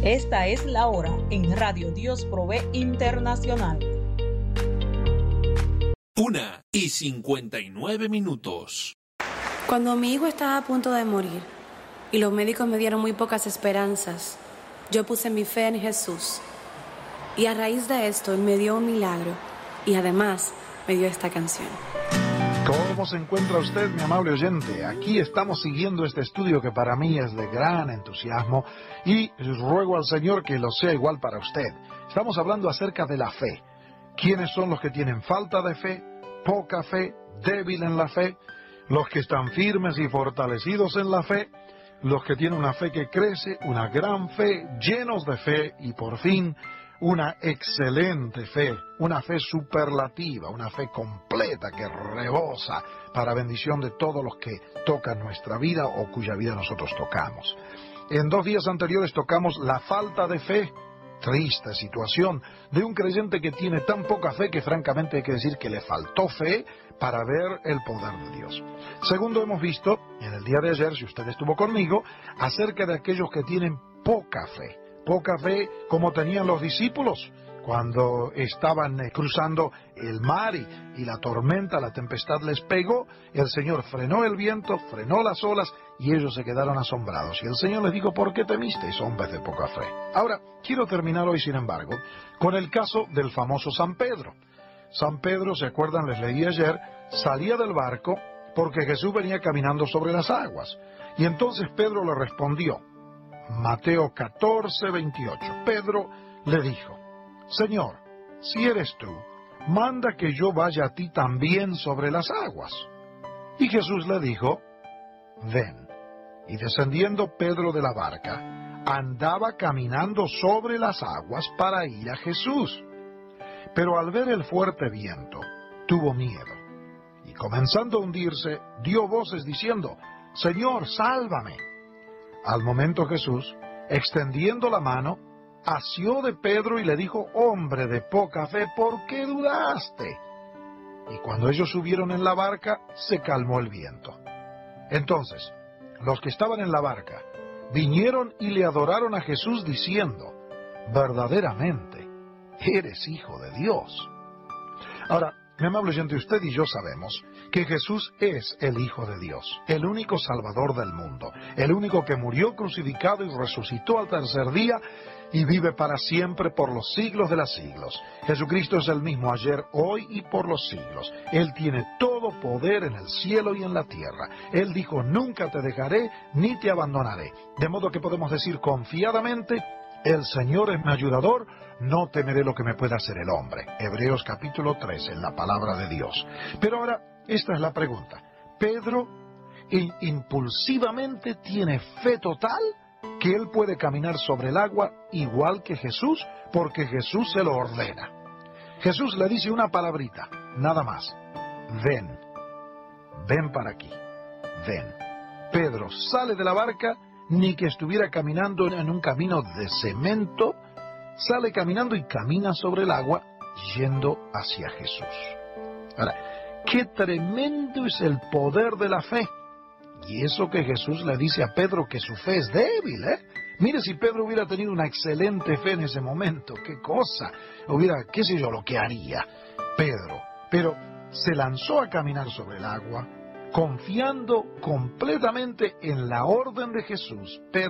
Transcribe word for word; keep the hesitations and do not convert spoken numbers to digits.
Esta es la hora en Radio Dios Provee Internacional. Una y cincuenta y nueve minutos. Cuando mi hijo estaba a punto de morir y los médicos me dieron muy pocas esperanzas, yo puse mi fe en Jesús. Y a raíz de esto, Él me dio un milagro y además me dio esta canción. ¿Cómo se encuentra usted, mi amable oyente? Aquí estamos siguiendo este estudio que para mí es de gran entusiasmo y ruego al Señor que lo sea igual para usted. Estamos hablando acerca de la fe. ¿Quiénes son los que tienen falta de fe, poca fe, débil en la fe? Los que están firmes y fortalecidos en la fe, los que tienen una fe que crece, una gran fe, llenos de fe y por fin una excelente fe, una fe superlativa, una fe completa que rebosa para bendición de todos los que tocan nuestra vida o cuya vida nosotros tocamos. En dos días anteriores tocamos la falta de fe, triste situación de un creyente que tiene tan poca fe que francamente hay que decir que le faltó fe para ver el poder de Dios. Segundo, hemos visto en el día de ayer, si usted estuvo conmigo, acerca de aquellos que tienen poca fe. Poca fe como tenían los discípulos cuando estaban cruzando el mar y, y la tormenta, la tempestad les pegó. El Señor frenó el viento, frenó las olas y ellos se quedaron asombrados. Y el Señor les dijo, ¿por qué temisteis, hombres de poca fe? Ahora, quiero terminar hoy, sin embargo, con el caso del famoso San Pedro. San Pedro, ¿se acuerdan? Les leí ayer, salía del barco porque Jesús venía caminando sobre las aguas. Y entonces Pedro le respondió, Mateo catorce, veintiocho. Pedro le dijo, Señor, si eres tú, manda que yo vaya a ti también sobre las aguas. Y Jesús le dijo, ven. Y descendiendo Pedro de la barca, andaba caminando sobre las aguas para ir a Jesús. Pero al ver el fuerte viento, tuvo miedo. Y comenzando a hundirse, dio voces diciendo, Señor, sálvame. Al momento Jesús, extendiendo la mano, asió de Pedro y le dijo, hombre de poca fe, ¿por qué dudaste? Y cuando ellos subieron en la barca, se calmó el viento. Entonces, los que estaban en la barca, vinieron y le adoraron a Jesús diciendo, verdaderamente, eres Hijo de Dios. Ahora, mi amable oyente, usted y yo sabemos que Jesús es el Hijo de Dios, el único Salvador del mundo, el único que murió crucificado y resucitó al tercer día y vive para siempre por los siglos de los siglos. Jesucristo es el mismo ayer, hoy y por los siglos. Él tiene todo poder en el cielo y en la tierra. Él dijo, nunca te dejaré ni te abandonaré. De modo que podemos decir confiadamente, el Señor es mi ayudador, no temeré lo que me pueda hacer el hombre. Hebreos capítulo tres, en la palabra de Dios. Pero ahora, esta es la pregunta. ¿Pedro impulsivamente tiene fe total que él puede caminar sobre el agua igual que Jesús? Porque Jesús se lo ordena. Jesús le dice una palabrita, nada más. Ven, ven para aquí, ven. Pedro sale de la barca, ni que estuviera caminando en un camino de cemento, sale caminando y camina sobre el agua, yendo hacia Jesús. Ahora, qué tremendo es el poder de la fe. Y eso que Jesús le dice a Pedro que su fe es débil, ¿eh? Mire, si Pedro hubiera tenido una excelente fe en ese momento, qué cosa, hubiera, qué sé yo, lo que haría Pedro. Pero se lanzó a caminar sobre el agua, confiando completamente en la orden de Jesús. Pedro